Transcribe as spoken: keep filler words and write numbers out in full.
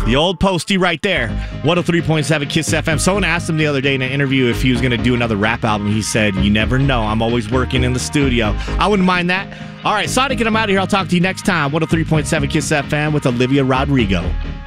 The old Posty right there. one oh three point seven Kiss F M. Someone asked him the other day in an interview if he was going to do another rap album. He said, you never know. I'm always working in the studio. I wouldn't mind that. All right, Sonic, and I'm out of here. I'll talk to you next time. one oh three point seven Kiss F M with Olivia Rodrigo.